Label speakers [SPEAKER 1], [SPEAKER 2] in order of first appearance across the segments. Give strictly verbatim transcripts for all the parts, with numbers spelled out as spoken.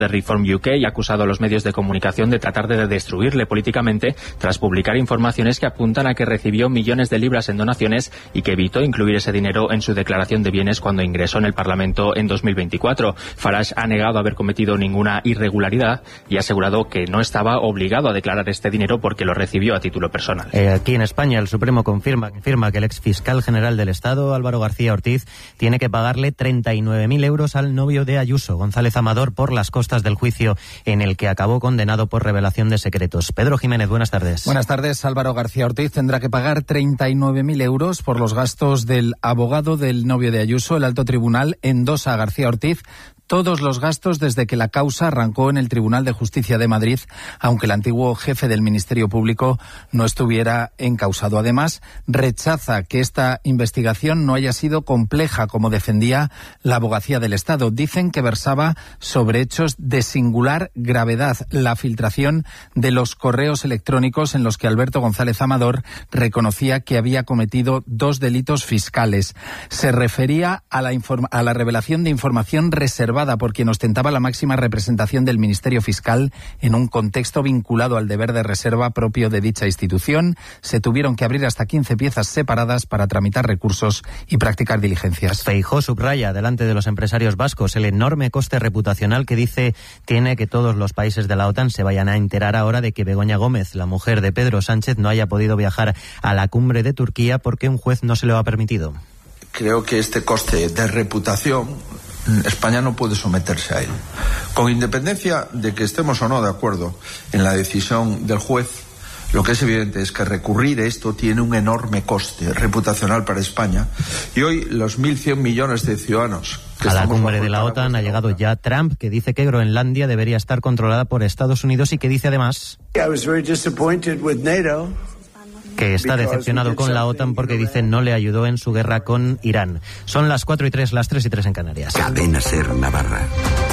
[SPEAKER 1] de Reform U K y ha acusado a los medios de comunicación de tratar de destruirle políticamente tras publicar informaciones que apuntan a que recibió millones de libras en donaciones y que evitó incluir ese dinero en su declaración de bienes cuando ingresó en el Parlamento en dos mil veinticuatro. Farage ha negado haber cometido ninguna irregularidad y ha asegurado que no estaba obligado a declarar este dinero porque lo recibió a título personal.
[SPEAKER 2] Eh, aquí en España el Supremo confirma, confirma que el exfiscal general del Estado, Álvaro García Ortiz, tiene que pagarle treinta y nueve mil euros al novio de Ayuso, González Amador, por las costas del juicio en el que acabó condenado por revelación de secretos. Pedro Jiménez, buenas tardes.
[SPEAKER 3] Buenas tardes. Álvaro García Ortiz tendrá que pagar treinta y nueve mil euros por los gastos del abogado del novio de Ayuso. El alto tribunal endosa a García Ortiz todos los gastos desde que la causa arrancó en el Tribunal de Justicia de Madrid, aunque el antiguo jefe del Ministerio Público no estuviera encausado. Además, rechaza que esta investigación no haya sido compleja, como defendía la Abogacía del Estado. Dicen que versaba sobre hechos de singular gravedad: la filtración de los correos electrónicos en los que Alberto González Amador reconocía que había cometido dos delitos fiscales. Se refería a la, informa- a la revelación de información reservada por quien ostentaba la máxima representación del Ministerio Fiscal en un contexto vinculado al deber de reserva propio de dicha institución. Se tuvieron que abrir hasta quince piezas separadas para tramitar recursos y practicar diligencias.
[SPEAKER 2] Feijóo subraya delante de los empresarios vascos el enorme coste reputacional que dice tiene que todos los países de la OTAN se vayan a enterar ahora de que Begoña Gómez, la mujer de Pedro Sánchez, no haya podido viajar a la cumbre de Turquía porque un juez no se lo ha permitido.
[SPEAKER 4] Creo que este coste de reputación España no puede someterse a él. Con independencia de que estemos o no de acuerdo en la decisión del juez, lo que es evidente es que recurrir esto tiene un enorme coste reputacional para España. Y hoy los mil cien millones de ciudadanos que
[SPEAKER 2] a la cumbre de la OTAN ha llegado ya Trump, que dice que Groenlandia debería estar controlada por Estados Unidos y que dice además que está decepcionado con la OTAN porque dice no le ayudó en su guerra con Irán. Son las cuatro y tres, las tres y tres en Canarias.
[SPEAKER 5] Cadena SER Navarra.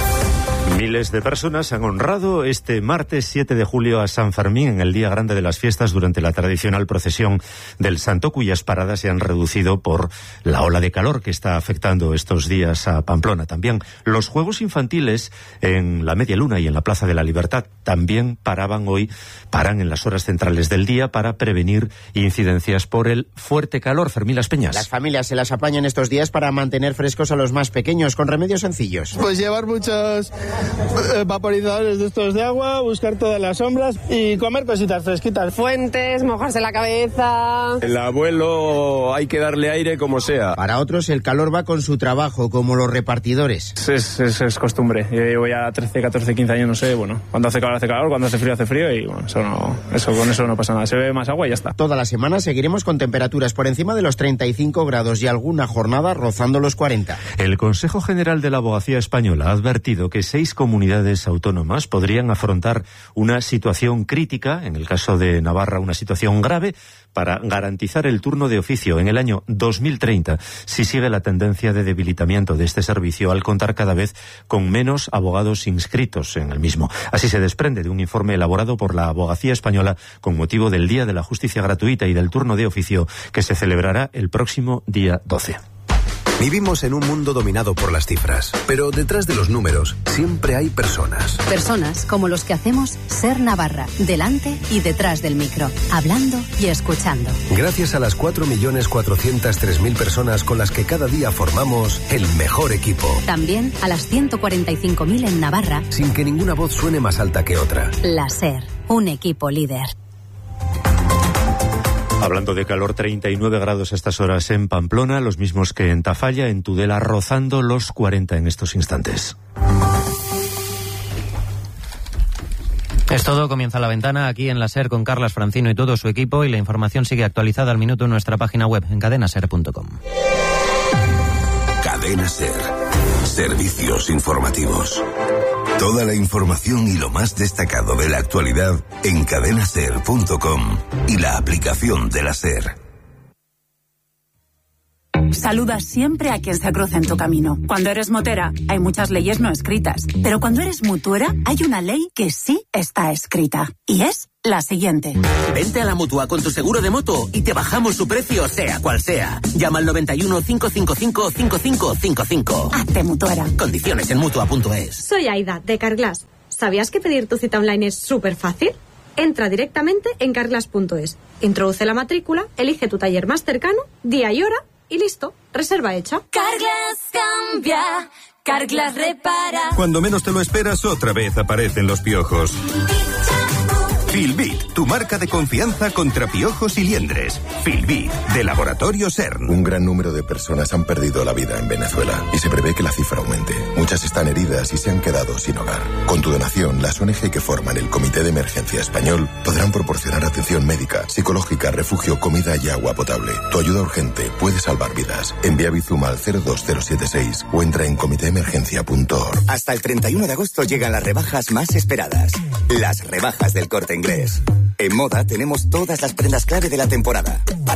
[SPEAKER 6] Miles de personas han honrado este martes siete de julio a San Fermín en el día grande de las fiestas durante la tradicional procesión del Santo, cuyas paradas se han reducido por la ola de calor que está afectando estos días a Pamplona. También los juegos infantiles en la Media Luna y en la Plaza de la Libertad también paraban hoy, paran en las horas centrales del día para prevenir incidencias por el fuerte calor. Fermín Las Peñas.
[SPEAKER 7] Las familias se las apañan estos días para mantener frescos a los más pequeños con remedios sencillos.
[SPEAKER 8] Pues llevar muchos vaporizadores de estos de agua, buscar todas las sombras y comer cositas fresquitas.
[SPEAKER 9] Fuentes, mojarse la cabeza.
[SPEAKER 10] El abuelo hay que darle aire como sea.
[SPEAKER 7] Para otros el calor va con su trabajo, como los repartidores.
[SPEAKER 8] Es, es, es costumbre. Yo llevo ya trece, catorce, quince años, no sé, bueno, cuando hace calor hace calor, cuando hace frío hace frío y bueno, eso no, eso con eso no pasa nada. Se bebe más agua y ya está.
[SPEAKER 7] Toda la semana seguiremos con temperaturas por encima de los treinta y cinco grados y alguna jornada rozando los cuarenta.
[SPEAKER 6] El Consejo General de la Abogacía Española ha advertido que seis comunidades autónomas podrían afrontar una situación crítica, en el caso de Navarra una situación grave, para garantizar el turno de oficio en el año dos mil treinta, si sigue la tendencia de debilitamiento de este servicio al contar cada vez con menos abogados inscritos en el mismo. Así se desprende de un informe elaborado por la Abogacía Española con motivo del Día de la Justicia Gratuita y del turno de oficio que se celebrará el próximo día doce.
[SPEAKER 5] Vivimos en un mundo dominado por las cifras, pero detrás de los números siempre hay personas.
[SPEAKER 11] Personas como los que hacemos SER Navarra, delante y detrás del micro, hablando y escuchando.
[SPEAKER 5] Gracias a las cuatro millones cuatrocientas tres mil personas con las que cada día formamos el mejor equipo.
[SPEAKER 11] También a las ciento cuarenta y cinco mil en Navarra,
[SPEAKER 5] sin que ninguna voz suene más alta que otra.
[SPEAKER 11] La SER, un equipo líder.
[SPEAKER 6] Hablando de calor, treinta y nueve grados a estas horas en Pamplona, los mismos que en Tafalla, en Tudela, rozando los cuarenta en estos instantes.
[SPEAKER 2] Es todo, comienza La Ventana aquí en la SER con Carlas Francino y todo su equipo, y la información sigue actualizada al minuto en nuestra página web en cadena ser punto com.
[SPEAKER 5] Cadena SER. Servicios informativos. Toda la información y lo más destacado de la actualidad en cadena ser punto com y la aplicación de la SER.
[SPEAKER 12] Saluda siempre a quien se cruza en tu camino. Cuando eres motera, hay muchas leyes no escritas. Pero cuando eres mutuera, hay una ley que sí está escrita. Y es la siguiente.
[SPEAKER 13] Vente a la Mutua con tu seguro de moto y te bajamos su precio, sea cual sea. Llama al noventa y uno, cinco cinco cinco, cinco cinco cinco cinco.
[SPEAKER 12] Hazte mutuera.
[SPEAKER 13] Condiciones en Mutua punto es.
[SPEAKER 9] Soy Aida, de Carglass. ¿Sabías que pedir tu cita online es súper fácil? Entra directamente en carglass punto es. Introduce la matrícula, elige tu taller más cercano, día y hora y listo. Reserva hecha.
[SPEAKER 14] Carglass cambia, Carglass repara.
[SPEAKER 15] Cuando menos te lo esperas, otra vez aparecen los piojos. Filbit, tu marca de confianza contra piojos y liendres. Filbit, de Laboratorio CERN.
[SPEAKER 16] Un gran número de personas han perdido la vida en Venezuela y se prevé que la cifra aumente. Muchas están heridas y se han quedado sin hogar. Con tu donación, las O N G que forman el Comité de Emergencia Español podrán proporcionar atención médica, psicológica, refugio, comida y agua potable. Tu ayuda urgente puede salvar vidas. Envía Bizuma al cero dos cero siete seis o entra en comité emergencia punto org.
[SPEAKER 17] Hasta el treinta y uno de agosto llegan las rebajas más esperadas. Las rebajas del Corte Inglés. En Moda tenemos todas las prendas clave de la temporada. Para